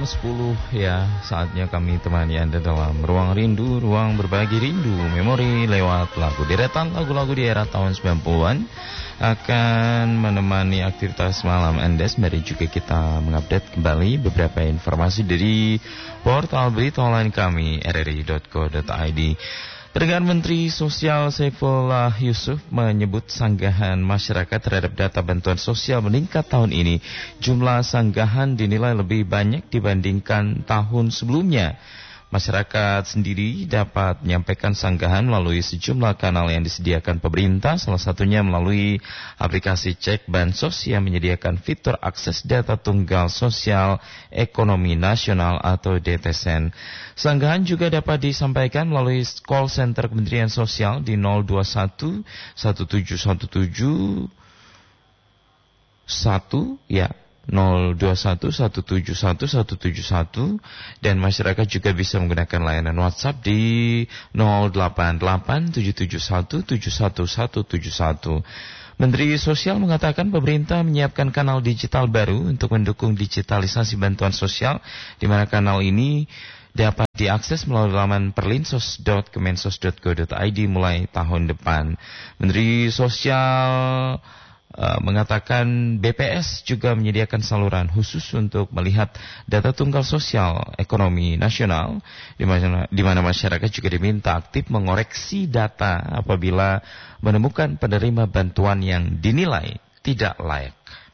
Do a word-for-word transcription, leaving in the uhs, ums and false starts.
sepuluh ya, saatnya kami temani Anda dalam Ruang Rindu, ruang berbagi rindu, memori lewat lagu. Deretan lagu-lagu di era tahun sembilan puluhan akan menemani aktivitas malam Anda. Mari juga kita mengupdate kembali beberapa informasi dari portal berita online kami r r i dot co dot i d. Perdana Menteri Sosial Saifullah Yusuf menyebut sanggahan masyarakat terhadap data bantuan sosial meningkat tahun ini. Jumlah sanggahan dinilai lebih banyak dibandingkan tahun sebelumnya. Masyarakat sendiri dapat menyampaikan sanggahan melalui sejumlah kanal yang disediakan pemerintah, salah satunya melalui aplikasi Cek Bansos yang menyediakan fitur akses data tunggal sosial ekonomi nasional atau D T S N. Sanggahan juga dapat disampaikan melalui call center Kementerian Sosial di nol dua satu satu tujuh satu tujuh satu ya. nol dua satu satu tujuh satu satu tujuh satu dan masyarakat juga bisa menggunakan layanan WhatsApp di nol delapan delapan tujuh tujuh satu tujuh satu satu tujuh satu. Menteri Sosial mengatakan pemerintah menyiapkan kanal digital baru untuk mendukung digitalisasi bantuan sosial, di mana kanal ini dapat diakses melalui laman perlinsos dot kemensos dot go dot i d mulai tahun depan. Menteri Sosial Uh, mengatakan B P S juga menyediakan saluran khusus untuk melihat data tunggal sosial ekonomi nasional, di mana, di mana masyarakat juga diminta aktif mengoreksi data apabila menemukan penerima bantuan yang dinilai tidak layak.